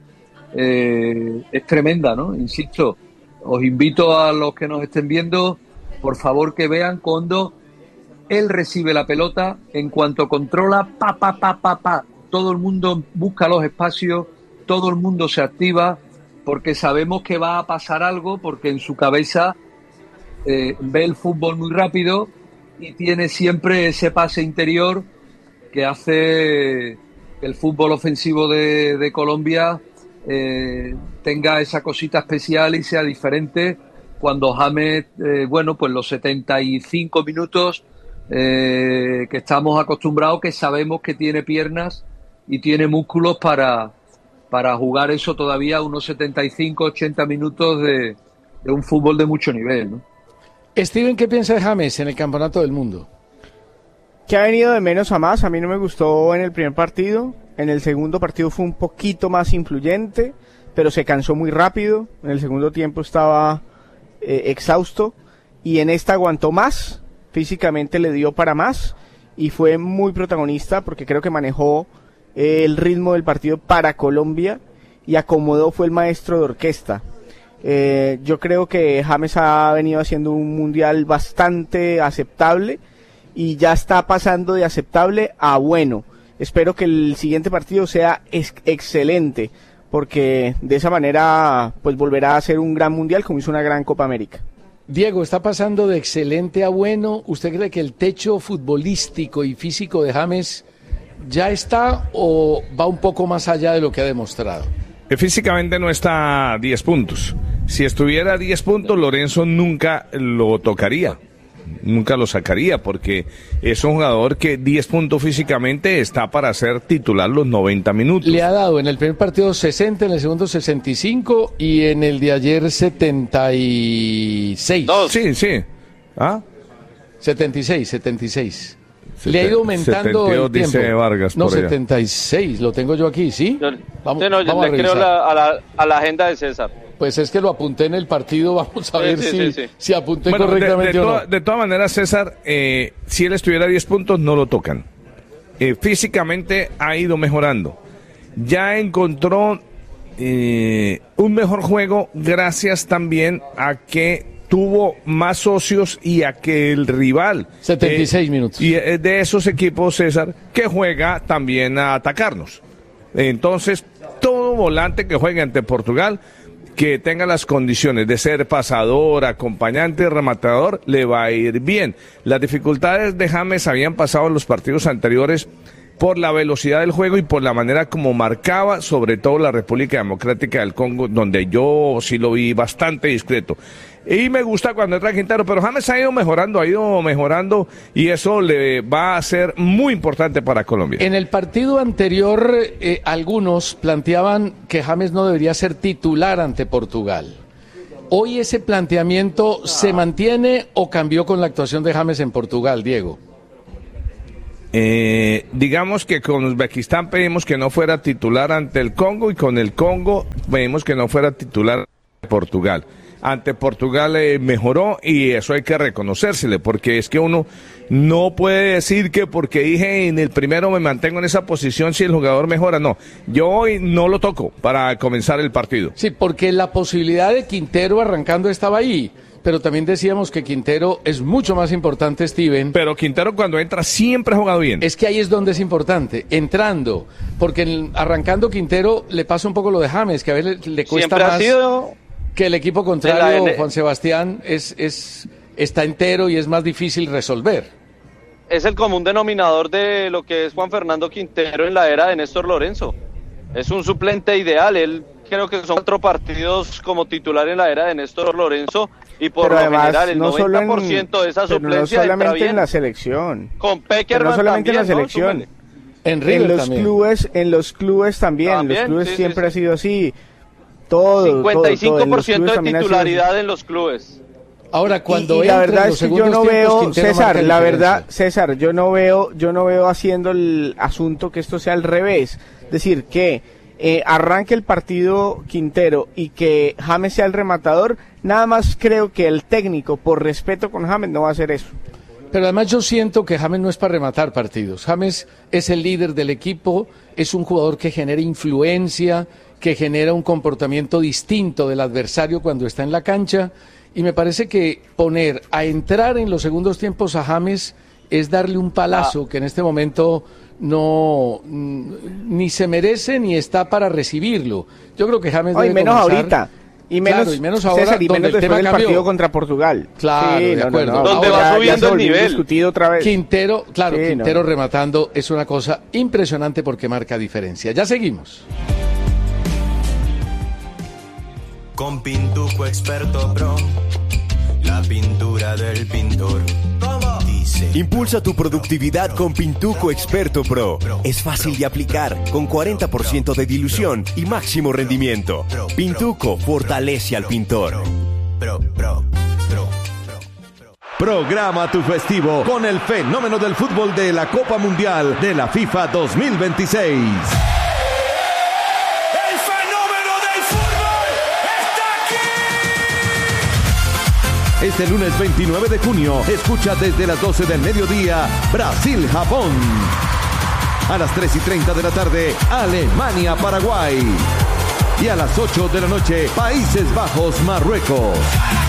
eh, es tremenda, ¿no? Insisto, os invito a los que nos estén viendo, por favor, que vean cuando él recibe la pelota, en cuanto controla, pa, pa, pa, pa, pa, todo el mundo busca los espacios, todo el mundo se activa, porque sabemos que va a pasar algo, porque en su cabeza eh, ve el fútbol muy rápido y tiene siempre ese pase interior que hace que el fútbol ofensivo de, de Colombia eh, tenga esa cosita especial y sea diferente cuando James, eh, bueno, pues los setenta y cinco minutos eh, que estamos acostumbrados, que sabemos que tiene piernas y tiene músculos para, para jugar eso todavía unos setenta y cinco, ochenta minutos de, de un fútbol de mucho nivel, ¿no? Steven, ¿qué piensa de James en el Campeonato del Mundo? Que ha venido de menos a más. A mí no me gustó en el primer partido. En el segundo partido fue un poquito más influyente, pero se cansó muy rápido. En el segundo tiempo estaba eh, exhausto y en esta aguantó más. Físicamente le dio para más y fue muy protagonista porque creo que manejó eh, el ritmo del partido para Colombia y acomodó, fue el maestro de orquesta. Eh, yo creo que James ha venido haciendo un mundial bastante aceptable y ya está pasando de aceptable a bueno. Espero que el siguiente partido sea ex- excelente, porque de esa manera pues volverá a ser un gran mundial como hizo una gran Copa América. Diego, está pasando de excelente a bueno. ¿Usted cree que el techo futbolístico y físico de James ya está o va un poco más allá de lo que ha demostrado? Físicamente no está a diez puntos. Si estuviera a diez puntos, Lorenzo nunca lo tocaría. Nunca lo sacaría porque es un jugador que diez puntos físicamente está para ser titular los noventa minutos. Le ha dado en el primer partido sesenta, en el segundo sesenta y cinco y en el de ayer setenta y seis. Dos. Sí, sí. ¿Ah? setenta y seis, setenta y seis. Le ha ido aumentando setenta y dos, el tiempo. Dice Vargas no, por allá. setenta y seis, lo tengo yo aquí, ¿sí? Yo, vamos, sí, no, yo vamos le a creo revisar. la, a, la, a la agenda de César. Pues es que lo apunté en el partido, vamos a Sí, ver sí, si, sí, sí. si apunté Bueno, de, correctamente de, o toda- no. de todas maneras, César, eh, si él estuviera a diez puntos, no lo tocan. Eh, físicamente ha ido mejorando. Ya encontró eh, un mejor juego gracias también a que tuvo más socios y a que el rival... setenta y seis minutos. Y es de esos equipos, César, que juega también a atacarnos. Entonces, todo volante que juegue ante Portugal, que tenga las condiciones de ser pasador, acompañante y rematador, le va a ir bien. Las dificultades de James habían pasado en los partidos anteriores por la velocidad del juego y por la manera como marcaba, sobre todo la República Democrática del Congo, donde yo sí lo vi bastante discreto. Y me gusta cuando entra Quintero, pero James ha ido mejorando, ha ido mejorando y eso le va a ser muy importante para Colombia. En el partido anterior, eh, algunos planteaban que James no debería ser titular ante Portugal. ¿Hoy ese planteamiento se mantiene o cambió con la actuación de James en Portugal, Diego? Eh, digamos que con Uzbekistán pedimos que no fuera titular ante el Congo y con el Congo pedimos que no fuera titular ante Portugal. Ante Portugal eh, mejoró y eso hay que reconocérsele porque es que uno no puede decir que porque dije en el primero me mantengo en esa posición si el jugador mejora, no. Yo hoy no lo toco para comenzar el partido. Sí, porque la posibilidad de Quintero arrancando estaba ahí. pero también decíamos que Quintero es mucho más importante, Steven. Pero Quintero cuando entra siempre ha jugado bien. Es que ahí es donde es importante, entrando, porque en, arrancando Quintero le pasa un poco lo de James, que a veces le, le cuesta siempre más ha sido que el equipo contrario, N- Juan Sebastián, es, es está entero y es más difícil resolver. Es el común denominador de lo que es Juan Fernando Quintero en la era de Néstor Lorenzo. Es un suplente ideal, él creo que son cuatro partidos como titular en la era de Néstor Lorenzo y por pero lo además, general el no noventa por ciento en, de esa pero suplencia no entra solamente bien. en la selección. Con Pero Peckerman no solamente también, en la selección. ¿no? En River en los también. clubes, en los clubes también, También, los clubes sí, sí, siempre sí. ha sido así. Todo, cincuenta y cinco todo, todo. En por los ciento clubes de también ha sido así. titularidad en los clubes. Ahora, cuando y, y la entra en verdad los es que yo segundos no tiempos, veo, Quintero César, marca la diferencia. verdad, César, yo no veo, yo no veo haciendo el asunto que esto sea al revés. Es decir, que eh, arranque el partido Quintero y que James sea el rematador, nada más creo que el técnico, por respeto con James, no va a hacer eso. Pero además yo siento que James no es para rematar partidos. James es el líder del equipo, es un jugador que genera influencia, que genera un comportamiento distinto del adversario cuando está en la cancha. Y me parece que poner a entrar en los segundos tiempos a James es darle un palazo Ah. que en este momento no mm, ni se merece ni está para recibirlo. Yo creo que James No, y debe menos comenzar- ahorita. Y menos, Claro, y menos ahora, César, y donde menos el tema después del cambió. partido contra Portugal. Claro, Sí, de no, no, acuerdo. no, Donde ahora va ya subiendo se el volvió nivel. discutido otra vez. Quintero, claro, Sí, Quintero no. rematando es una cosa impresionante porque marca diferencia. Ya seguimos. Con Pintuco Experto Pro, la pintura del pintor. Dice. Impulsa tu productividad con Pintuco Experto Pro. Es fácil de aplicar, con cuarenta por ciento de dilución y máximo rendimiento. Pintuco fortalece al pintor. Pro, pro, pro. Programa tu festivo con el fenómeno del fútbol de la Copa Mundial de la FIFA dos mil veintiséis. ¡El fenómeno del fútbol está aquí! Este lunes veintinueve de junio, escucha desde las doce del mediodía Brasil-Japón. A las tres y treinta de la tarde, Alemania-Paraguay. Y a las ocho de la noche, Países Bajos-Marruecos.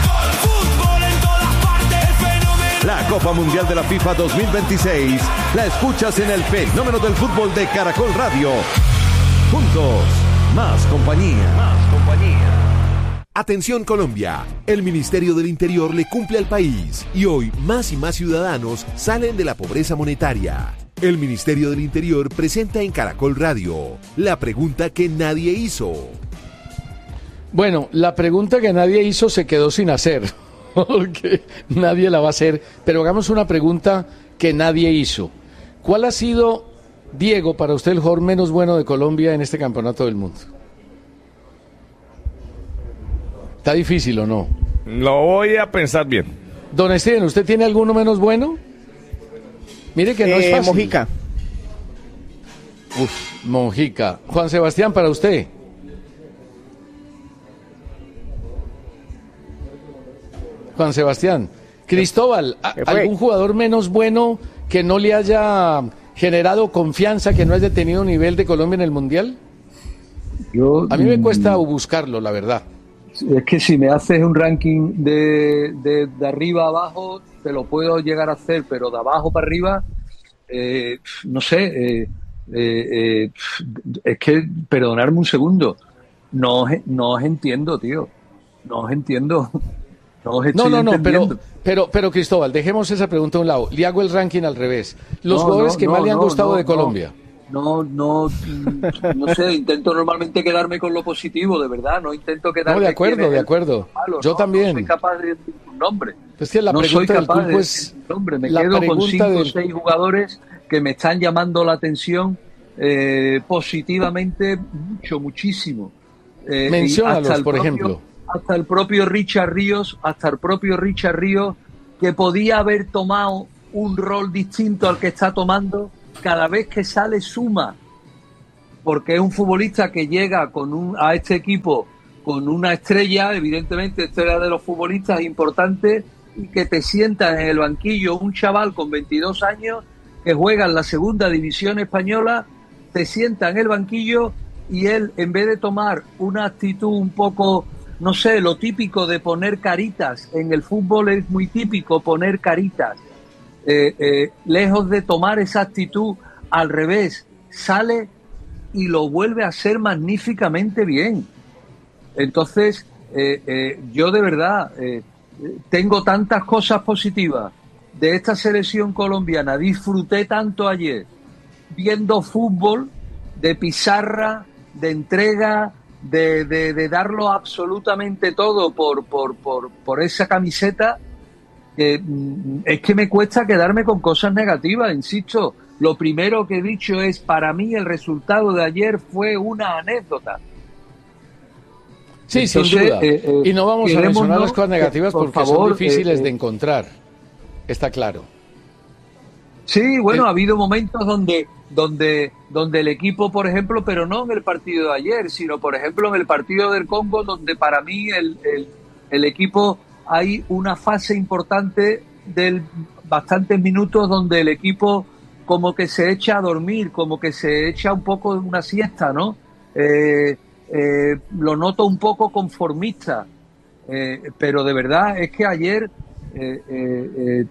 La Copa Mundial de la FIFA dos mil veintiséis la escuchas en el fenómeno del fútbol de Caracol Radio. Juntos, más compañía. Más compañía. Atención Colombia, el Ministerio del Interior le cumple al país y hoy más y más ciudadanos salen de la pobreza monetaria. El Ministerio del Interior presenta en Caracol Radio la pregunta que nadie hizo. Bueno, la pregunta que nadie hizo se quedó sin hacer, porque nadie la va a hacer, pero hagamos una pregunta que nadie hizo. ¿Cuál ha sido, Diego, para usted el jugador menos bueno de Colombia en este campeonato del mundo? ¿Está difícil o no? Lo voy a pensar bien. Don Steven, ¿usted tiene alguno menos bueno? Mire que no Eh, es fácil. Mojica. Uf, Mojica. Juan Sebastián, para usted. Juan Sebastián. Cristóbal, ¿a- ¿Qué fue? ¿algún jugador menos bueno que no le haya generado confianza, que no haya tenido nivel de Colombia en el Mundial? Yo, A mí me mm, cuesta buscarlo, la verdad. Es que si me haces un ranking de, de, de arriba a abajo, te lo puedo llegar a hacer, pero de abajo para arriba, eh, no sé, eh, eh, eh, es que, perdonadme un segundo, no os, no os entiendo, tío, no os entiendo. No, os No, estoy no, no, pero, entendiendo. pero, pero Cristóbal, dejemos esa pregunta a un lado. Le hago el ranking al revés. Los No, jugadores no, que no, más le han no, gustado no, de no. Colombia. No, no, mm, no sé, intento normalmente quedarme con lo positivo, de verdad, no intento quedarme No, de acuerdo, quién es de el acuerdo. malo, Yo no, también. No soy capaz de decir un nombre. Es que la no soy pregunta del capaz de pulpo decir es... un nombre. Me la quedo con pregunta cinco o del- seis jugadores que me están llamando la atención eh, positivamente mucho, muchísimo. Eh, y Menciónalos, hasta el por propio- ejemplo. Hasta el propio Richard Ríos, hasta el propio Richard Ríos, que podía haber tomado un rol distinto al que está tomando, cada vez que sale suma, porque es un futbolista que llega con un, a este equipo con una estrella, evidentemente estrella de los futbolistas importantes, y que te sientan en el banquillo un chaval con veintidós años que juega en la segunda división española, te sienta en el banquillo y él, en vez de tomar una actitud un poco no sé, lo típico de poner caritas. En el fútbol es muy típico poner caritas. Eh, eh, lejos de tomar esa actitud, al revés, sale y lo vuelve a hacer magníficamente bien. Entonces, eh, eh, yo de verdad eh, tengo tantas cosas positivas de esta selección colombiana. Disfruté tanto ayer viendo fútbol, de pizarra, de entrega, de, de, de darlo absolutamente todo por, por, por, por esa camiseta. Eh, es que me cuesta quedarme con cosas negativas, insisto. Lo primero que he dicho es, para mí el resultado de ayer fue una anécdota. Sí, Entonces, sin duda. Eh, eh, y no vamos a mencionar las cosas negativas por porque favor, son difíciles eh, de encontrar. Está claro. Sí, bueno, ha habido momentos donde, donde, donde el equipo, por ejemplo, pero no en el partido de ayer, sino, por ejemplo, en el partido del Congo, donde para mí el, el, el equipo, hay una fase importante del bastantes minutos donde el equipo como que se echa a dormir, como que se echa un poco de una siesta, ¿no? Eh, eh, lo noto un poco conformista, eh, pero de verdad es que ayer, eh, eh, eh,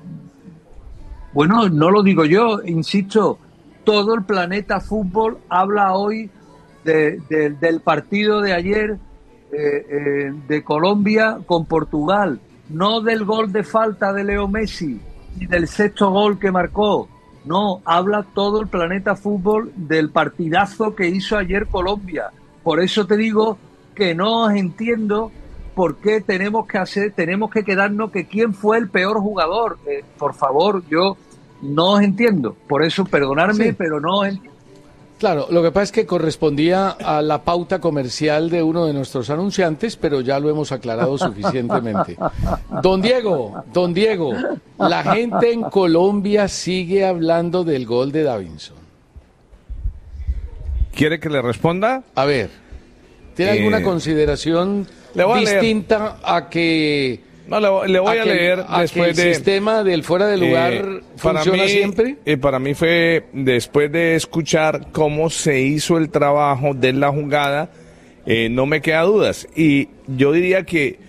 bueno, no lo digo yo, insisto, todo el planeta fútbol habla hoy de, de, del partido de ayer eh, eh, de Colombia con Portugal, no del gol de falta de Leo Messi, ni del sexto gol que marcó. No, habla todo el planeta fútbol del partidazo que hizo ayer Colombia. Por eso te digo que no os entiendo por qué tenemos que hacer, tenemos que quedarnos que quién fue el peor jugador. Eh, por favor, yo no os entiendo. Por eso, perdonadme, sí. pero no os entiendo. Claro, lo que pasa es que correspondía a la pauta comercial de uno de nuestros anunciantes, pero ya lo hemos aclarado suficientemente. Don Diego, don Diego, la gente en Colombia sigue hablando del gol de Davinson. ¿Quiere que le responda? A ver, ¿tiene Eh, alguna consideración le voy a distinta a que... No, le, le voy a, a que, leer a después que el de... sistema del fuera de lugar eh, funciona para mí, siempre? Eh, para mí fue después de escuchar cómo se hizo el trabajo de la jugada, eh, no me queda dudas. Y yo diría que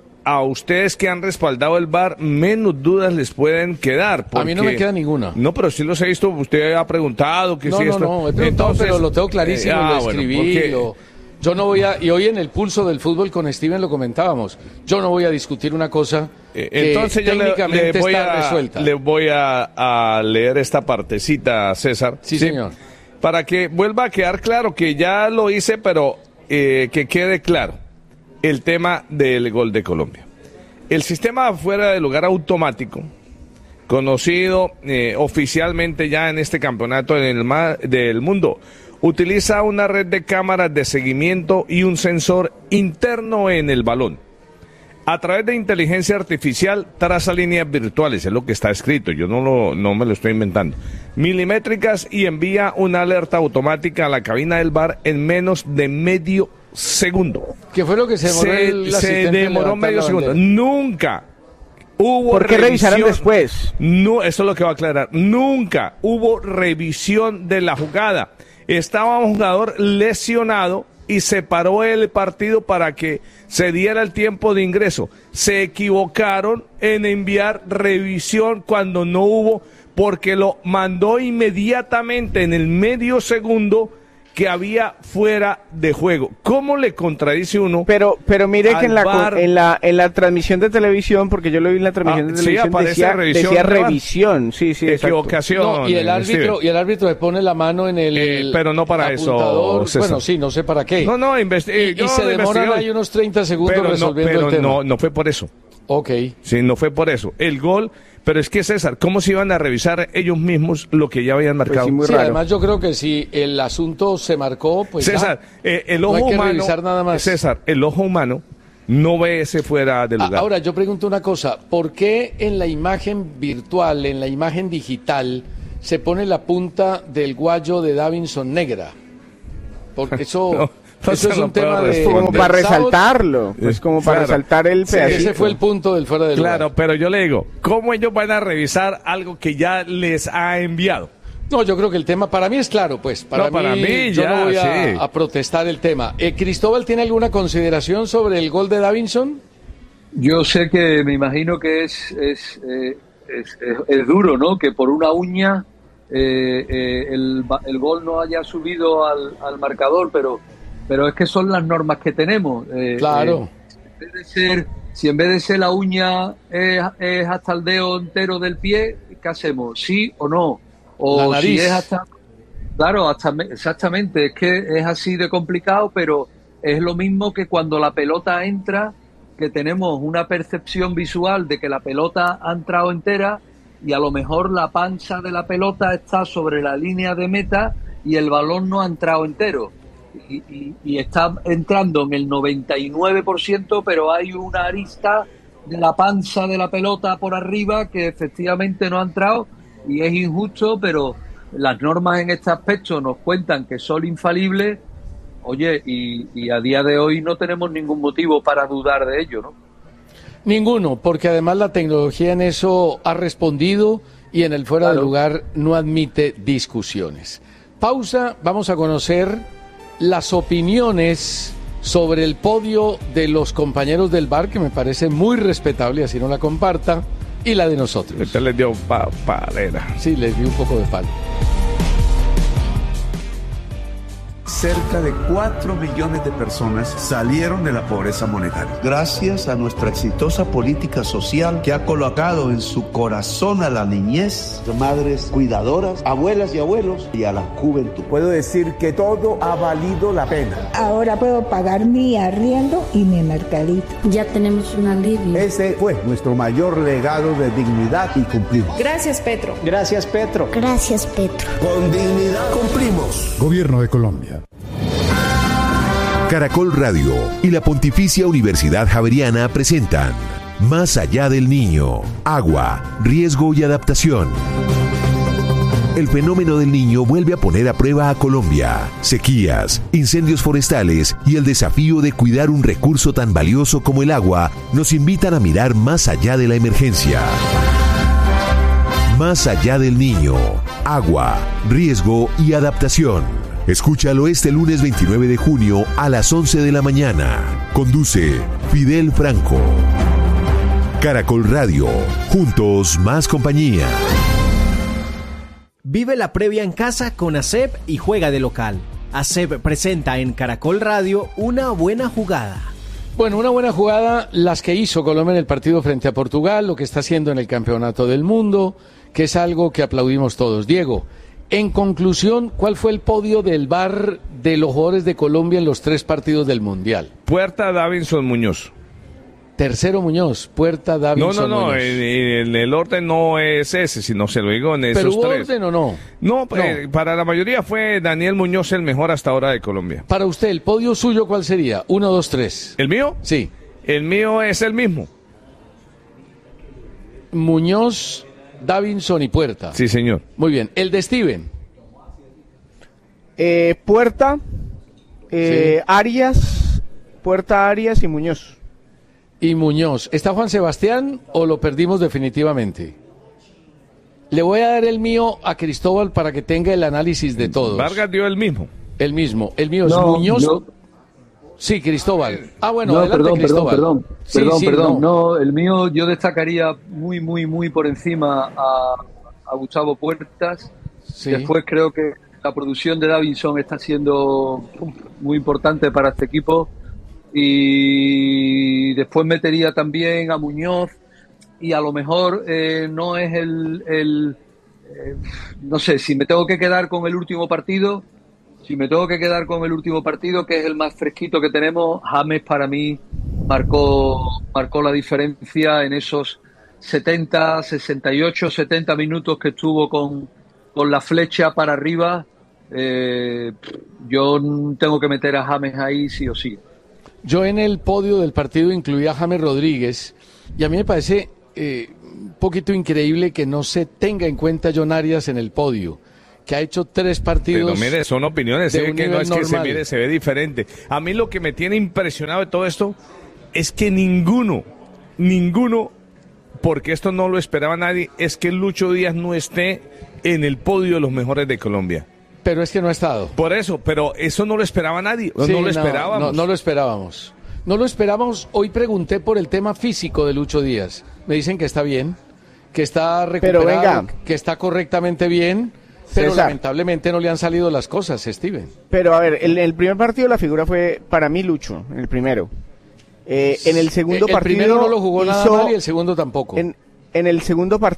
a ustedes que han respaldado el V A R, menos dudas les pueden quedar. A mí no me queda ninguna. No, pero sí los he visto, usted ha preguntado que no, si no, esto... No, he preguntado, Entonces, pero lo tengo clarísimo, eh, ah, lo escribí, bueno, porque... lo... Yo no voy a, y hoy en el pulso del fútbol con Steven lo comentábamos, yo no voy a discutir una cosa que Entonces yo le, técnicamente le voy está a, resuelta. Le voy a, a leer esta partecita, César. Sí, ¿sí? señor. Para que vuelva a quedar claro que ya lo hice, pero eh, que quede claro el tema del gol de Colombia. El sistema fuera de lugar automático, conocido eh, oficialmente ya en este campeonato en el ma- del mundo, utiliza una red de cámaras de seguimiento y un sensor interno en el balón. A través de inteligencia artificial traza líneas virtuales, es lo que está escrito, yo no, lo, no me lo estoy inventando, milimétricas, y envía una alerta automática a la cabina del V A R en menos de medio segundo. ¿Qué fue lo que se demoró? Se, el se demoró medio segundo. Nunca hubo ¿Por qué revisión, revisaron después? No, eso es lo que va a aclarar. Nunca hubo revisión de la jugada. Estaba un jugador lesionado y se paró el partido para que se diera el tiempo de ingreso. Se equivocaron en enviar revisión cuando no hubo, porque lo mandó inmediatamente en el medio segundo que había fuera de juego. ¿Cómo le contradice uno? Pero, pero mire que en la, V A R? en la en la transmisión de televisión, porque yo lo vi en la transmisión Ah, de sí, televisión, aparece decía, revisión decía de V A R. revisión, sí, sí, exacto. Equivocación. No, y el árbitro Steven. y el árbitro le pone la mano en el Eh, pero no para eso, apuntador. César. Bueno, sí, no sé para qué. No, no, investi- y, y yo se lo demoran investigué. ahí unos treinta segundos pero resolviendo no, pero el tema. no, no fue por eso. Ok. Sí, no fue por eso. El gol, pero es que César, ¿cómo se iban a revisar ellos mismos lo que ya habían marcado? Pues sí, sí, además yo creo que si el asunto se marcó, pues César, ya, eh, el no ojo hay que humano, revisar nada más. César, el ojo humano no ve ese fuera de lugar. Ahora, yo pregunto una cosa, ¿por qué en la imagen virtual, en la imagen digital, se pone la punta del guayo de Davinson negra? Porque eso... No. Eso es un tema de... como de para sábado. resaltarlo, es como para Claro. resaltar el Sí, pedacito. Ese fue el punto del fuera de lugar. Claro, pero yo le digo, ¿cómo ellos van a revisar algo que ya les ha enviado? No, yo creo que el tema para mí es claro, pues. Para, no, para mí, mí yo ya, no voy a, sí. a protestar el tema. Eh, ¿Cristóbal tiene alguna consideración sobre el gol de Davinson? Yo sé que me imagino que es es, eh, es, es, es duro, ¿no? Que por una uña eh, eh, el, el gol no haya subido al, al marcador, pero pero es que son las normas que tenemos. Eh, claro. Eh, en vez de ser, si en vez de ser la uña es, es hasta el dedo entero del pie, ¿qué hacemos? ¿Sí o no? O si es hasta... Claro, hasta, exactamente, es que es así de complicado, pero es lo mismo que cuando la pelota entra, que tenemos una percepción visual de que la pelota ha entrado entera y a lo mejor la panza de la pelota está sobre la línea de meta y el balón no ha entrado entero. Y, y, y está entrando en el noventa y nueve por ciento, pero hay una arista de la panza de la pelota por arriba que efectivamente no ha entrado y es injusto, pero las normas en este aspecto nos cuentan que son infalibles. Oye, y, y a día de hoy no tenemos ningún motivo para dudar de ello, ¿no? Ninguno, porque además la tecnología en eso ha respondido y en el fuera claro. de lugar no admite discusiones. Pausa, vamos a conocer las opiniones sobre el podio de los compañeros del bar, que me parece muy respetable, así no la comparta, y la de nosotros. Este les dio pa palera. Sí, les dio un poco de palo. Cerca de cuatro millones de personas salieron de la pobreza monetaria. Gracias a nuestra exitosa política social que ha colocado en su corazón a la niñez, madres cuidadoras, abuelas y abuelos y a la juventud. Puedo decir que todo ha valido la pena. Ahora puedo pagar mi arriendo y mi mercadito. Ya tenemos un alivio. Ese fue nuestro mayor legado de dignidad y cumplimos. Gracias, Petro. Gracias, Petro. Gracias, Petro. Con dignidad cumplimos. Gobierno de Colombia. Caracol Radio y la Pontificia Universidad Javeriana presentan Más allá del niño, agua, riesgo y adaptación. El fenómeno del niño vuelve a poner a prueba a Colombia. Sequías, incendios forestales y el desafío de cuidar un recurso tan valioso como el agua nos invitan a mirar más allá de la emergencia. Más allá del niño, agua, riesgo y adaptación. Escúchalo este lunes veintinueve de junio a las once de la mañana. Conduce Fidel Franco. Caracol Radio. Juntos más compañía. Vive la previa en casa con ASEP y juega de local. ASEP presenta en Caracol Radio Una buena jugada. Bueno, una buena jugada, las que hizo Colombia en el partido frente a Portugal, lo que está haciendo en el Campeonato del Mundo, que es algo que aplaudimos todos. Diego, en conclusión, ¿cuál fue el podio del V A R de los jugadores de Colombia en los tres partidos del Mundial? Puerta, Davinson, Muñoz. Tercero Muñoz, Puerta, Davinson, No, no, no, Muñoz. en, en el orden no es ese, sino se lo digo en esos ¿Pero hubo tres. orden o no? No, No. Eh, para la mayoría fue Daniel Muñoz el mejor hasta ahora de Colombia. Para usted, ¿el podio suyo cuál sería? Uno, dos, tres. ¿El mío? Sí. El mío es el mismo. Muñoz, Davinson y Puerta. Sí, señor. Muy bien. ¿El de Steven? Eh, Puerta, eh, Sí. Arias, Puerta, Arias y Muñoz. Y Muñoz. ¿Está Juan Sebastián o lo perdimos definitivamente? Le voy a dar el mío a Cristóbal para que tenga el análisis de todos. Vargas dio el mismo. El mismo. El mío es No, Muñoz. yo- Sí, Cristóbal. Ah, bueno, no, adelante, perdón, perdón, Cristóbal. perdón, Sí, perdón, sí, perdón. no. No, el mío yo destacaría muy, muy, muy por encima a, a Gustavo Puertas. Sí. Después creo que la producción de Davinson está siendo muy importante para este equipo. Y después metería también a Muñoz y a lo mejor eh, no es el, el eh, no sé, si me tengo que quedar con el último partido, si me tengo que quedar con el último partido, que es el más fresquito que tenemos, James para mí marcó, marcó la diferencia en esos setenta, sesenta y ocho, setenta minutos que estuvo con, con la flecha para arriba. Eh, yo tengo que meter a James ahí sí o sí. Yo en el podio del partido incluí a James Rodríguez y a mí me parece eh, un poquito increíble que no se tenga en cuenta a John Arias en el podio, que ha hecho tres partidos. Pero mire, son opiniones, de ¿sí? un Que no nivel es que se normal. mire, se ve diferente. A mí lo que me tiene impresionado de todo esto es que ninguno, ninguno porque esto no lo esperaba nadie, es que Lucho Díaz no esté en el podio de los mejores de Colombia. Pero es que no ha estado. Por eso, pero eso no lo esperaba nadie, Sí, no lo no, esperábamos. No, no lo esperábamos. No lo esperábamos. Hoy pregunté por el tema físico de Lucho Díaz. Me dicen que está bien, que está recuperado, Pero venga. que está correctamente bien, pero César. lamentablemente no le han salido las cosas, Steven. Pero a ver, en el primer partido la figura fue para mí Lucho, en el primero. Eh, en el segundo el partido primero no lo jugó nada hizo- mal y el segundo tampoco. En, en el segundo partido